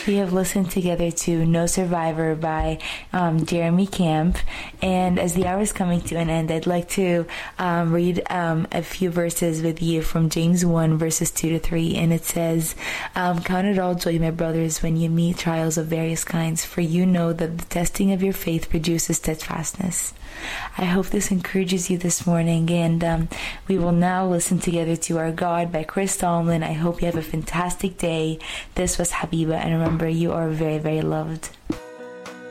We have listened together to No Survivor by Jeremy Camp. And as the hour is coming to an end, I'd like to read a few verses with you from James 1, verses 2 to 3. And it says, "Count it all joy, my brothers, when you meet trials of various kinds, for you know that the testing of your faith produces steadfastness." I hope this encourages you this morning, and we will now listen together to Our God by Chris Tomlin. I hope you have a fantastic day. This was Habiba, and remember, you are very, very loved.